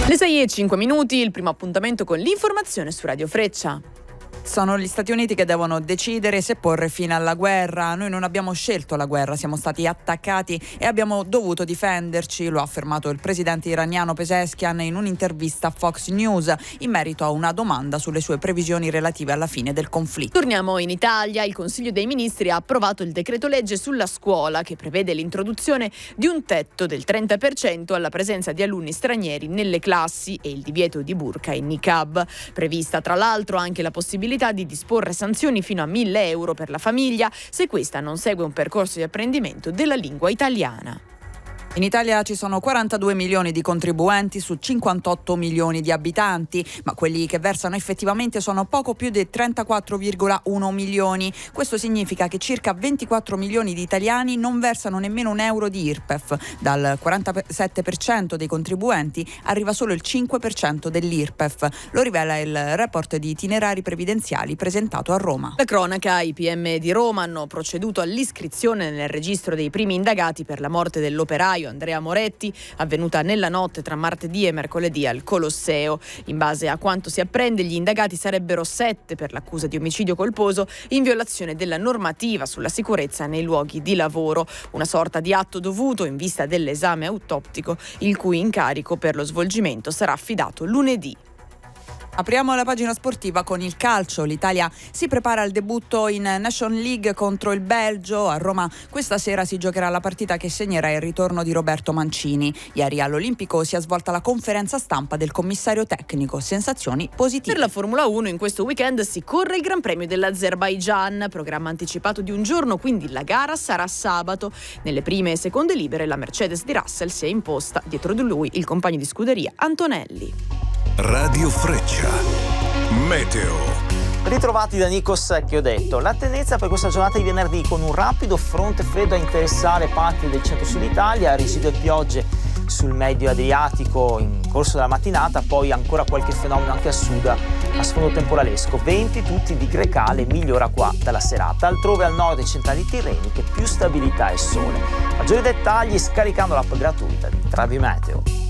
Le 6:05, il primo appuntamento con l'informazione su Radio Freccia. Sono gli Stati Uniti che devono decidere se porre fine alla guerra. Noi non abbiamo scelto la guerra, siamo stati attaccati e abbiamo dovuto difenderci, lo ha affermato il presidente iraniano Pezeshkian in un'intervista a Fox News in merito a una domanda sulle sue previsioni relative alla fine del conflitto. Torniamo in Italia. Il Consiglio dei Ministri ha approvato il decreto legge sulla scuola che prevede l'introduzione di un tetto del 30% alla presenza di alunni stranieri nelle classi e il divieto di burqa e niqab. Prevista tra l'altro anche la possibilità di disporre sanzioni fino a 1.000 euro per la famiglia se questa non segue un percorso di apprendimento della lingua italiana. In Italia ci sono 42 milioni di contribuenti su 58 milioni di abitanti, ma quelli che versano effettivamente sono poco più di 34,1 milioni. Questo significa che circa 24 milioni di italiani non versano nemmeno un euro di IRPEF. Dal 47% dei contribuenti arriva solo il 5% dell'IRPEF. Lo rivela il report di itinerari previdenziali presentato a Roma. La cronaca: i PM di Roma hanno proceduto all'iscrizione nel registro dei primi indagati per la morte dell'operaio Andrea Moretti, avvenuta nella notte tra martedì e mercoledì al Colosseo. In base a quanto si apprende, gli indagati sarebbero 7 per l'accusa di omicidio colposo in violazione della normativa sulla sicurezza nei luoghi di lavoro, una sorta di atto dovuto in vista dell'esame autoptico, il cui incarico per lo svolgimento sarà affidato lunedì. Apriamo la pagina sportiva con il calcio. L'Italia si prepara al debutto in Nation League contro il Belgio. A Roma questa sera si giocherà la partita che segnerà il ritorno di Roberto Mancini. Ieri all'Olimpico si è svolta la conferenza stampa del commissario tecnico. Sensazioni positive. Per la Formula 1 in questo weekend si corre il Gran Premio dell'Azerbaigian, programma anticipato di un giorno, quindi la gara sarà sabato. Nelle prime e seconde libere la Mercedes di Russell si è imposta, dietro di lui il compagno di scuderia Antonelli. Radio Freccia. Meteo. Ritrovati da Nico Secchi, ho detto. La tendenza per questa giornata di venerdì, con un rapido fronte freddo a interessare parti del centro-sud Italia, residue piogge sul medio Adriatico in corso della mattinata, poi ancora qualche fenomeno anche a sud a sfondo temporalesco. Venti tutti di grecale, migliora qua dalla serata. Altrove al nord e centrali tirreniche più stabilità e sole. Maggiori dettagli scaricando l'app gratuita di Travi Meteo.